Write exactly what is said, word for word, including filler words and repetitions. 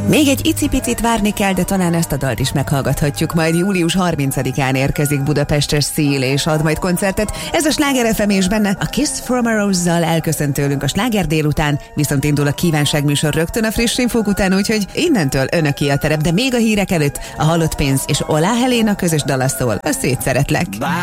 Még egy icipicit várni kell, de talán ezt a dalt is meghallgathatjuk. Majd július harmincadikán érkezik Budapestre Seal, és ad majd koncertet. Ez a Sláger ef em, és benne a Kiss from a Rose-zal elköszönt tőlünk a Sláger délután, viszont indul a kívánságműsor rögtön a friss infók után, úgyhogy innentől önöké a terep, de még a hírek előtt a Halott pénz és Olá Helena közös dala szól, a Szétszeretlek.